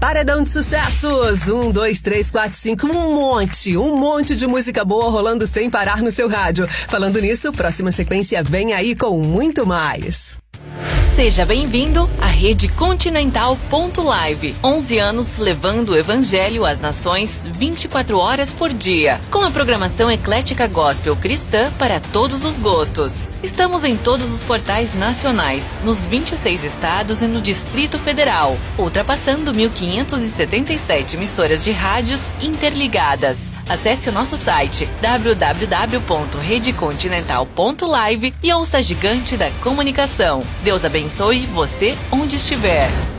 Paredão de sucessos, 1, 2, 3, 4, 5, um monte de música boa rolando sem parar no seu rádio. Falando nisso, próxima sequência vem aí com muito mais. Seja bem-vindo à Rede Continental Live. 11 anos levando o evangelho às nações 24 horas por dia. Com a programação eclética gospel cristã para todos os gostos. Estamos em todos os portais nacionais, nos 26 estados e no Distrito Federal, ultrapassando 1.577 emissoras de rádios interligadas. Acesse o nosso site www.redecontinental.live e ouça a gigante da comunicação. Deus abençoe você onde estiver.